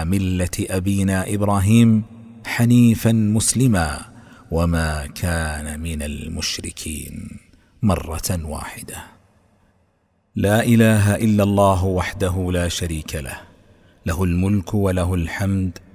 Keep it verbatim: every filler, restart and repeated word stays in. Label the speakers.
Speaker 1: على ملة أبينا إبراهيم حنيفا مسلما وما كان من المشركين مرة واحدة. لا إله إلا الله وحده لا شريك له، له الملك وله الحمد